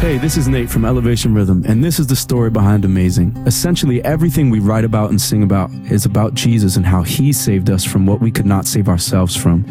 Hey, this is Nate from Elevation Rhythm, and this is the story behind Amazing. Essentially, everything we write about and sing about is about Jesus and how he saved us from what we could not save ourselves from.